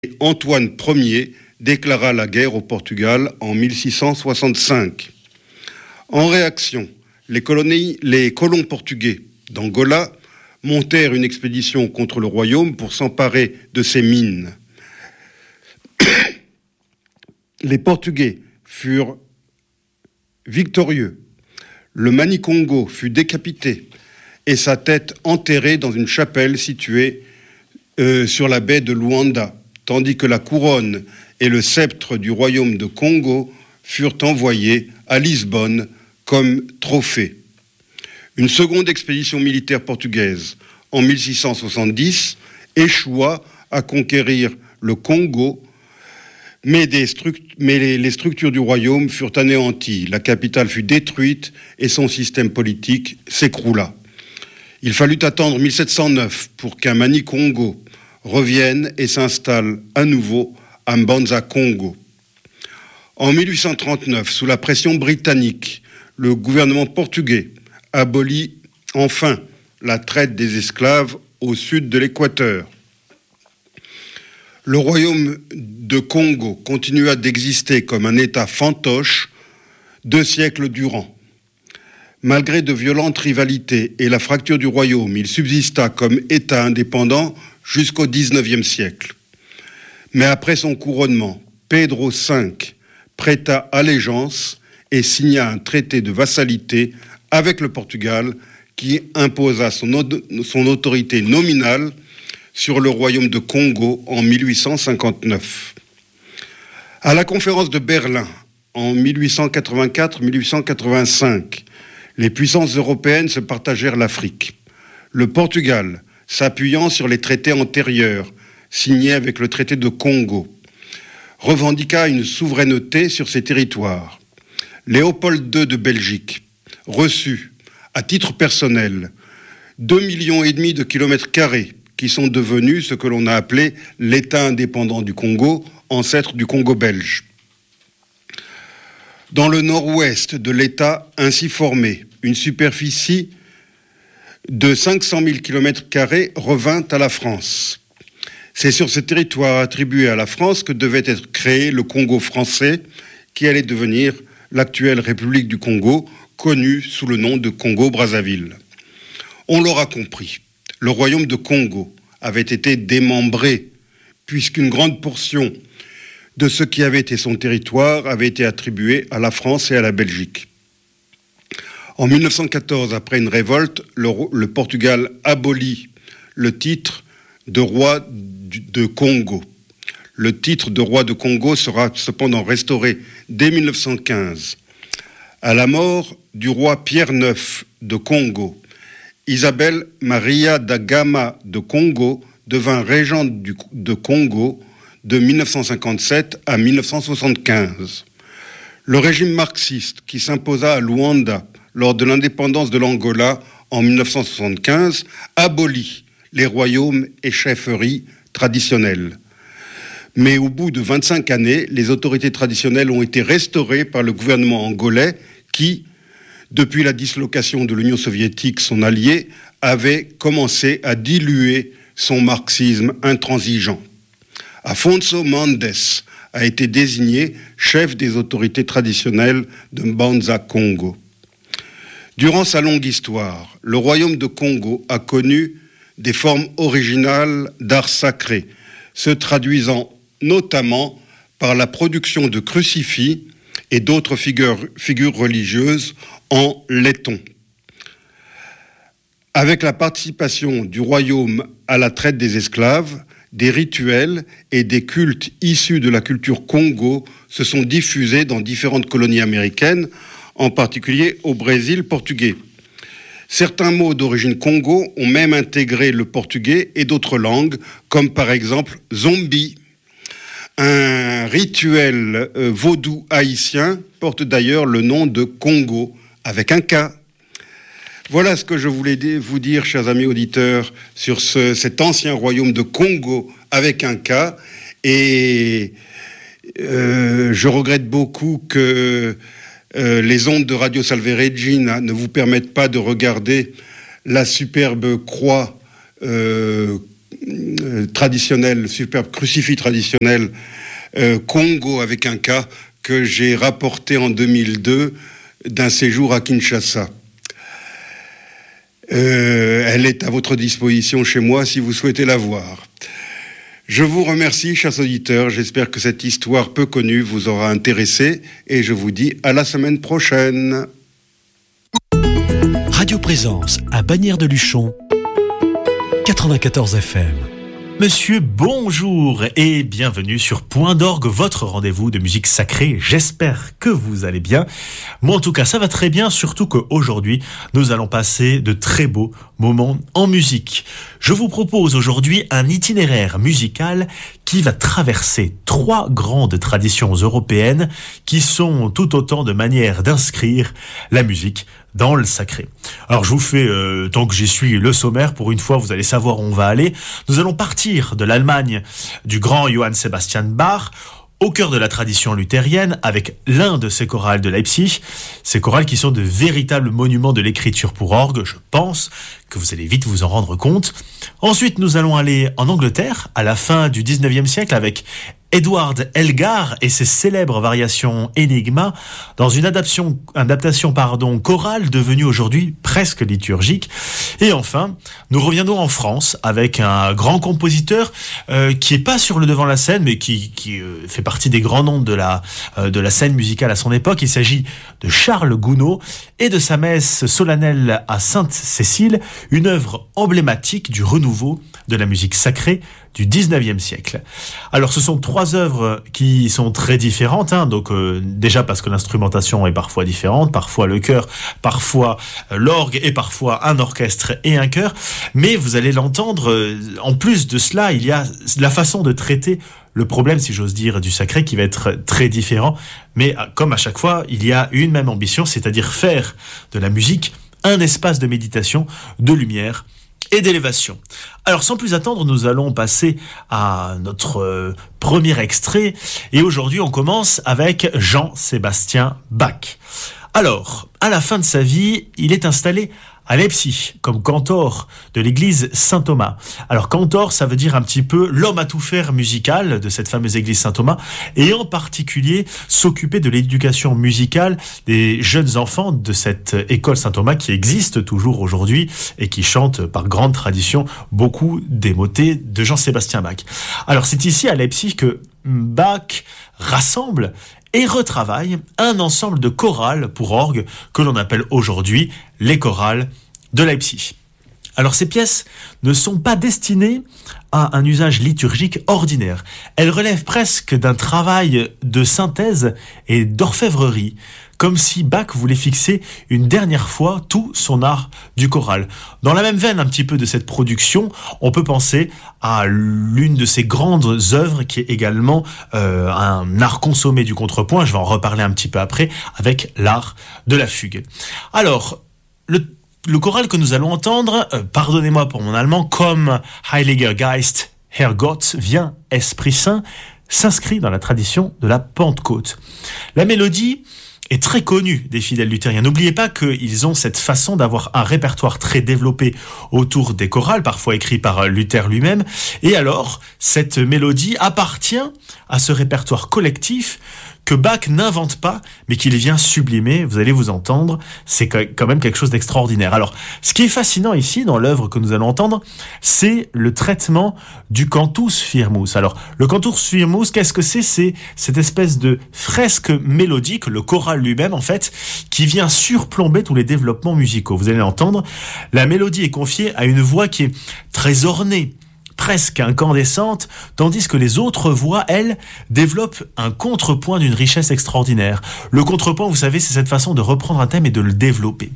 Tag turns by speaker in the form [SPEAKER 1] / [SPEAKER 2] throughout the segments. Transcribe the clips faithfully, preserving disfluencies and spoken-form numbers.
[SPEAKER 1] Antoine Ier déclara la guerre au Portugal en mille six cent soixante-cinq. En réaction, les, colonies, les colons portugais d'Angola montèrent une expédition contre le royaume pour s'emparer de ses mines. Les Portugais furent victorieux. Le Manicongo fut décapité et sa tête enterrée dans une chapelle située euh, sur la baie de Luanda, tandis que la couronne et le sceptre du royaume de Congo furent envoyés à Lisbonne comme trophée. Une seconde expédition militaire portugaise en mille six cent soixante-dix échoua à conquérir le Congo, mais, des struct- mais les, les structures du royaume furent anéanties, la capitale fut détruite et son système politique s'écroula. Il fallut attendre mille sept cent neuf pour qu'un Manicongo revienne et s'installe à nouveau à Mbanza-Congo. En mille huit cent trente-neuf, sous la pression britannique, le gouvernement portugais abolit enfin la traite des esclaves au sud de l'Équateur. Le royaume de Congo continua d'exister comme un État fantoche deux siècles durant. Malgré de violentes rivalités et la fracture du royaume, il subsista comme État indépendant jusqu'au dix-neuvième siècle. Mais après son couronnement, Pedro cinq prêta allégeance et signa un traité de vassalité avec le Portugal qui imposa son, son autorité nominale sur le royaume de Congo en mille huit cent cinquante-neuf. À la conférence de Berlin en mille huit cent quatre-vingt-quatre à mille huit cent quatre-vingt-cinq, les puissances européennes se partagèrent l'Afrique. Le Portugal, s'appuyant sur les traités antérieurs signés avec le traité de Congo, revendiqua une souveraineté sur ses territoires. Léopold deux de Belgique reçut, à titre personnel, deux millions et demi de kilomètres carrés qui sont devenus ce que l'on a appelé l'État indépendant du Congo, ancêtre du Congo belge. Dans le nord-ouest de l'État ainsi formé, une superficie de cinq cent mille kilomètres carrés revint à la France. C'est sur ce territoire attribué à la France que devait être créé le Congo français, qui allait devenir l'actuelle République du Congo, connue sous le nom de Congo-Brazzaville. On l'aura compris, le royaume de Congo avait été démembré, puisqu'une grande portion de ce qui avait été son territoire avait été attribué à la France et à la Belgique. En mille neuf cent quatorze, après une révolte, le, le Portugal abolit le titre de roi de Congo. Le titre de roi de Congo sera cependant restauré dès mille neuf cent quinze. À la mort du roi Pierre neuf de Congo, Isabelle Maria da Gama de Congo devint régente du, de Congo de mille neuf cent cinquante-sept à mille neuf cent soixante-quinze. Le régime marxiste qui s'imposa à Luanda lors de l'indépendance de l'Angola en mille neuf cent soixante-quinze abolit les royaumes et chefferies traditionnelles. Mais au bout de vingt-cinq années, les autorités traditionnelles ont été restaurées par le gouvernement angolais qui, depuis la dislocation de l'Union soviétique, son allié, avait commencé à diluer son marxisme intransigeant. Afonso Mendes a été désigné chef des autorités traditionnelles de Mbanza-Congo. Durant sa longue histoire, le royaume de Congo a connu des formes originales d'art sacré, se traduisant notamment par la production de crucifix et d'autres figures, figures religieuses en laiton. Avec la participation du royaume à la traite des esclaves, des rituels et des cultes issus de la culture Congo se sont diffusés dans différentes colonies américaines, en particulier au Brésil portugais. Certains mots d'origine Congo ont même intégré le portugais et d'autres langues, comme par exemple zombie. Un rituel euh, vaudou haïtien porte d'ailleurs le nom de Congo, avec un K. Voilà ce que je voulais vous dire, chers amis auditeurs, sur ce, cet ancien royaume de Congo avec un K. Et euh, je regrette beaucoup que euh, les ondes de Radio Salve Regina ne vous permettent pas de regarder la superbe croix euh, euh, traditionnel, superbe crucifix traditionnel euh, Congo avec un K que j'ai rapporté en deux mille deux d'un séjour à Kinshasa. Euh, elle est à votre disposition chez moi si vous souhaitez la voir. Je vous remercie, chers auditeurs. J'espère que cette histoire peu connue vous aura intéressé et je vous dis à la semaine prochaine.
[SPEAKER 2] Radio Présence à Bagnères de Luchon, quatre-vingt-quatorze F M.
[SPEAKER 3] Monsieur, bonjour et bienvenue sur Point d'Orgue, votre rendez-vous de musique sacrée. J'espère que vous allez bien. Moi, en tout cas, ça va très bien, surtout qu'aujourd'hui, nous allons passer de très beaux moments en musique. Je vous propose aujourd'hui un itinéraire musical qui va traverser trois grandes traditions européennes qui sont tout autant de manières d'inscrire la musique dans le sacré. Alors je vous fais, euh, tant que j'y suis, le sommaire. Pour une fois, vous allez savoir où on va aller. Nous allons partir de l'Allemagne du grand Johann Sebastian Bach, au cœur de la tradition luthérienne, avec l'un de ces chorales de Leipzig, ces chorales qui sont de véritables monuments de l'écriture pour orgue, je pense que vous allez vite vous en rendre compte. Ensuite, nous allons aller en Angleterre, à la fin du dix-neuvième siècle, avec Edward Elgar et ses célèbres variations Enigma, dans une adaptation, adaptation pardon, chorale devenue aujourd'hui presque liturgique. Et enfin, nous reviendrons en France avec un grand compositeur euh, qui est pas sur le devant de la scène, mais qui, qui euh, fait partie des grands noms de la, euh, de la scène musicale à son époque. Il s'agit de Charles Gounod et de sa messe solennelle à Sainte-Cécile, une œuvre emblématique du renouveau de la musique sacrée du dix-neuvième siècle. Alors ce sont trois œuvres qui sont très différentes, hein, donc euh, déjà parce que l'instrumentation est parfois différente, parfois le chœur, parfois euh, l'orgue et parfois un orchestre et un chœur, mais vous allez l'entendre, euh, en plus de cela, il y a la façon de traiter le problème, si j'ose dire, du sacré qui va être très différent, mais comme à chaque fois, il y a une même ambition, c'est-à-dire faire de la musique un espace de méditation, de lumière et d'élévation. Alors sans plus attendre, nous allons passer à notre euh, premier extrait, et aujourd'hui on commence avec Jean-Sébastien Bach. Alors, à la fin de sa vie, il est installé à Leipzig, comme cantor de l'église Saint-Thomas. Alors cantor, ça veut dire un petit peu l'homme à tout faire musical de cette fameuse église Saint-Thomas, et en particulier s'occuper de l'éducation musicale des jeunes enfants de cette école Saint-Thomas qui existe toujours aujourd'hui et qui chante par grande tradition beaucoup des motets de Jean-Sébastien Bach. Alors c'est ici à Leipzig que Bach rassemble et retravaille un ensemble de chorales pour orgue que l'on appelle aujourd'hui les chorales de Leipzig. Alors ces pièces ne sont pas destinées à un usage liturgique ordinaire. Elles relèvent presque d'un travail de synthèse et d'orfèvrerie, comme si Bach voulait fixer une dernière fois tout son art du choral. Dans la même veine un petit peu de cette production, on peut penser à l'une de ses grandes œuvres qui est également euh, un art consommé du contrepoint, je vais en reparler un petit peu après, avec l'art de la fugue. Alors, le Le choral que nous allons entendre, euh, pardonnez-moi pour mon allemand, comme Heiliger Geist, Herrgott, vient Esprit Saint, s'inscrit dans la tradition de la Pentecôte. La mélodie est très connue des fidèles luthériens. N'oubliez pas qu'ils ont cette façon d'avoir un répertoire très développé autour des chorales, parfois écrits par Luther lui-même. Et alors, cette mélodie appartient à ce répertoire collectif que Bach n'invente pas, mais qu'il vient sublimer. Vous allez vous entendre, c'est quand même quelque chose d'extraordinaire. Alors, ce qui est fascinant ici, dans l'œuvre que nous allons entendre, c'est le traitement du cantus firmus. Alors, le cantus firmus, qu'est-ce que c'est ? C'est cette espèce de fresque mélodique, le choral lui-même, en fait, qui vient surplomber tous les développements musicaux. Vous allez l'entendre, la mélodie est confiée à une voix qui est très ornée, presque incandescente, tandis que les autres voix, elles, développent un contrepoint d'une richesse extraordinaire. Le contrepoint, vous savez, c'est cette façon de reprendre un thème et de le développer.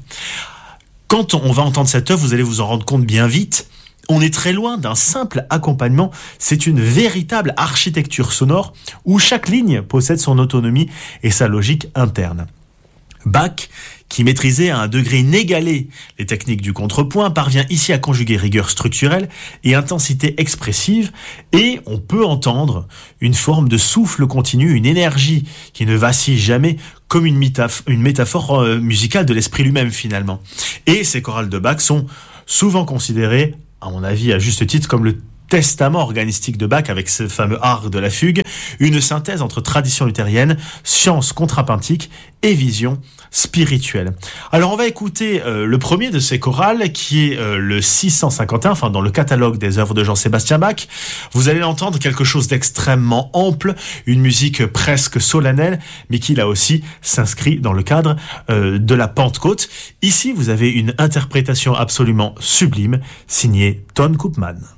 [SPEAKER 3] Quand on va entendre cette œuvre, vous allez vous en rendre compte bien vite, on est très loin d'un simple accompagnement, c'est une véritable architecture sonore où chaque ligne possède son autonomie et sa logique interne. Bach, qui maîtrisait à un degré inégalé les techniques du contrepoint, parvient ici à conjuguer rigueur structurelle et intensité expressive, et on peut entendre une forme de souffle continu, une énergie qui ne vacille jamais, comme une, métaph- une métaphore euh, musicale de l'esprit lui-même finalement. Et ces chorales de Bach sont souvent considérées, à mon avis à juste titre, comme le testament organistique de Bach avec ce fameux art de la fugue, une synthèse entre tradition luthérienne, science contrapuntique et vision spirituelle. Alors on va écouter euh, le premier de ces chorales qui est euh, le six cent cinquante et un, enfin dans le catalogue des œuvres de Jean-Sébastien Bach. Vous allez entendre quelque chose d'extrêmement ample, une musique presque solennelle, mais qui là aussi s'inscrit dans le cadre euh, de la Pentecôte. Ici vous avez une interprétation absolument sublime signée Ton Koopman.